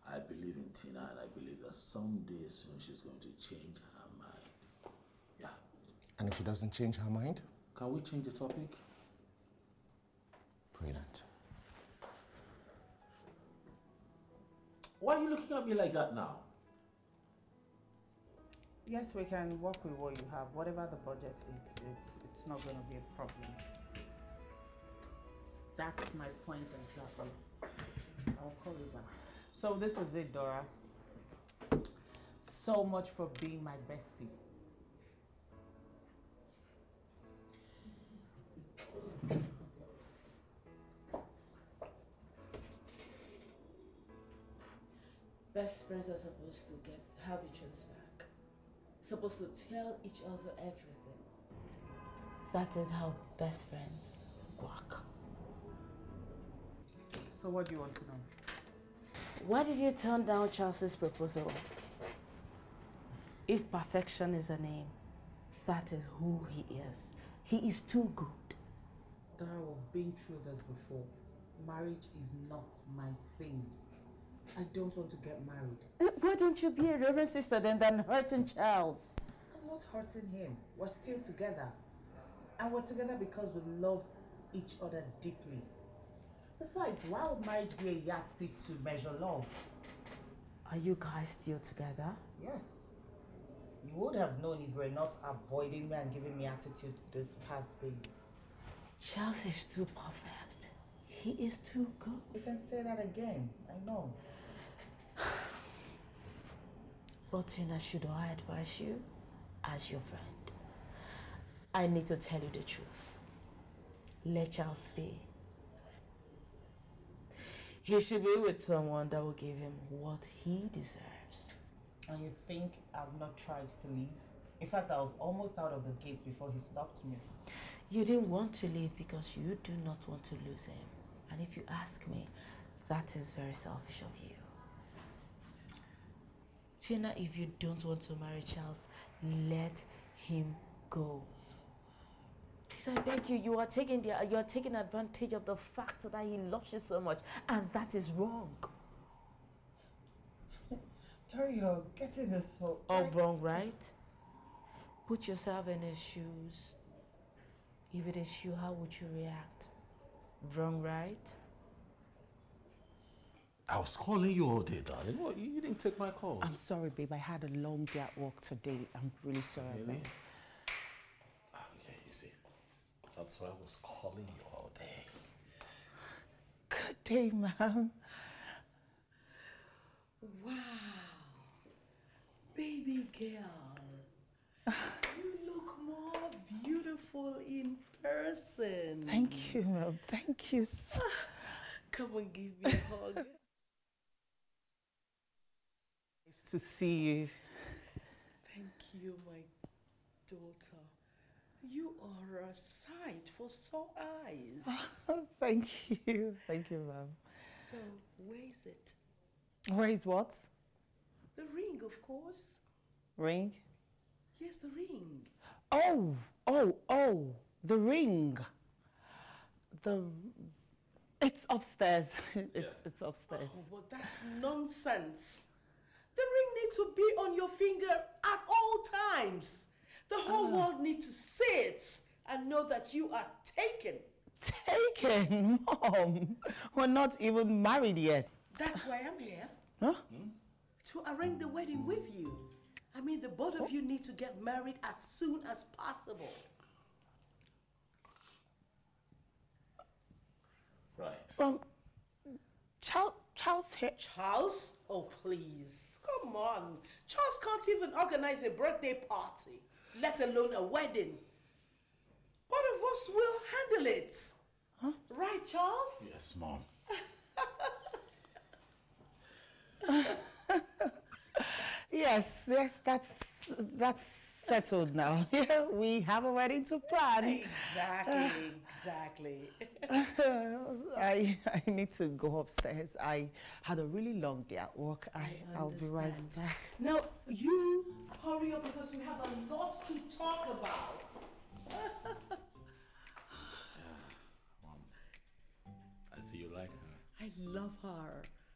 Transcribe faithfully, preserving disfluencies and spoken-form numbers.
I believe in Tina, and I believe that someday soon she's going to change her mind. Yeah. And if she doesn't change her mind? Can we change the topic? Brilliant. Why are you looking at me like that now? Yes, we can work with what you have. Whatever the budget is, it's, it's not going to be a problem. That's my point exactly. I'll call you back. So this is it, Dora. So much for being my bestie. Best friends are supposed to get have each other's back. Supposed to tell each other everything. That is how best friends work. So what do you want to know? Why did you turn down Charles's proposal? If perfection is a name, that is who he is. He is too good. Dara, we've been through this before. Marriage is not my thing. I don't want to get married. Why don't you be a reverend sister then than hurting Charles? I'm not hurting him. We're still together. And we're together because we love each other deeply. Besides, why would marriage be a yardstick to measure love? Are you guys still together? Yes. You would have known if you were not avoiding me and giving me attitude these past days. Charles is too perfect. He is too good. You can say that again. I know. But Tina, should I advise you as your friend? I need to tell you the truth. Let Charles be. He should be with someone that will give him what he deserves. And you think I've not tried to leave? In fact, I was almost out of the gates before he stopped me. You didn't want to leave because you do not want to lose him. And if you ask me, that is very selfish of you. Tina, if you don't want to marry Charles, let him go. Please, I beg you, you are taking the, you are taking advantage of the fact that he loves you so much, and that is wrong. Dario, get in this hole. All wrong, right? Put yourself in his shoes. If it is you, how would you react? Wrong, right? I was calling you all day, darling. What? You didn't take my calls. I'm sorry, babe. I had a long day at work today. I'm really sorry, Really? babe. Okay, you see. That's why I was calling you all day. Good day, ma'am. Wow. Baby girl. You look more beautiful in person. Thank you, ma'am. Thank you so Come and give me a hug. Nice to see you. Thank you, my daughter. You are a sight for sore eyes. Thank you. Thank you, ma'am. So, where is it? Where is what? The ring, of course. Ring? Yes, the ring. Oh, oh, oh, the ring. The, it's upstairs. It's, Yeah. it's upstairs. Oh, well, that's nonsense. The ring needs to be on your finger at all times. The whole Ah. world needs to see it and know that you are taken. Taken, Mom. We're not even married yet. That's why I'm here. Huh? To arrange the wedding with you. I mean, the both of you need to get married as soon as possible. Right. Um, Charles, Charles here. Charles? Oh, please. Come on. Charles can't even organize a birthday party, let alone a wedding. One of us will handle it. Huh? Right, Charles? Yes, Mom. Yes, yes, that's that's settled now. Yeah, we have a wedding to plan. Exactly, exactly. I I need to go upstairs. I had a really long day at work. I, I I'll be right understand. back. Now, you hurry up because we have a lot to talk about. Mom, I see you like her. I love her.